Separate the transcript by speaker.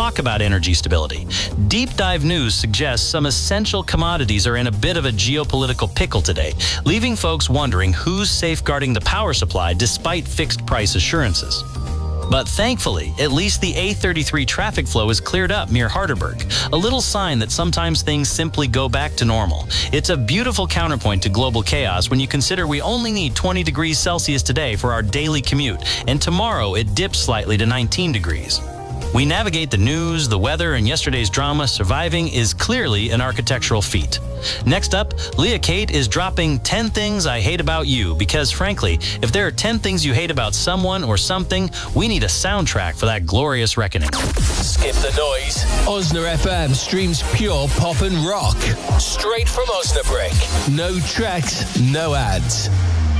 Speaker 1: talk about energy stability. Deep Dive News suggests some essential commodities are in a bit of a geopolitical pickle today, leaving folks wondering who's safeguarding the power supply despite fixed price assurances. But thankfully, at least the A33 traffic flow is cleared up near Harderberg, a little sign that sometimes things simply go back to normal. It's a beautiful counterpoint to global chaos when you consider we only need 20 degrees Celsius today for our daily commute, and tomorrow it dips slightly to 19 degrees. We navigate the news, the weather, and yesterday's drama. Surviving is clearly an architectural feat. Next up, Leah Kate is dropping 10 Things I Hate About You, because frankly, if there are 10 things you hate about someone or something, we need a soundtrack for that glorious reckoning.
Speaker 2: Skip the noise. Osna FM streams pure pop and rock. Straight from Osnabrück. No tracks, no ads.